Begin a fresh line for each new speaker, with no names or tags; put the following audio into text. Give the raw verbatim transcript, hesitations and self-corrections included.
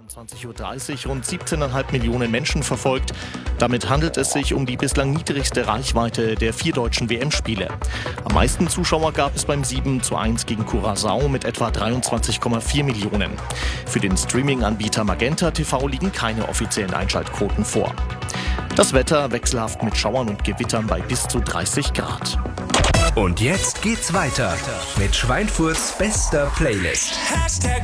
um zwanzig Uhr dreißig rund siebzehn Komma fünf Millionen Menschen verfolgt. Damit handelt es sich um die bislang niedrigste Reichweite der vier deutschen W M-Spiele. Am meisten Zuschauer gab es beim sieben zu eins gegen Curaçao mit etwa dreiundzwanzig Komma vier Millionen. Für den Streaming-Anbieter Magenta T V liegen keine offiziellen Einschaltquoten vor. Das Wetter wechselhaft mit Schauern und Gewittern bei bis zu dreißig Grad.
Und jetzt geht's weiter mit Schweinfurts bester Playlist.
Hashtag